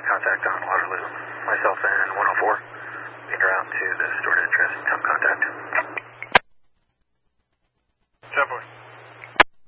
contact on Waterloo. Myself and 104 en route to the stored interest.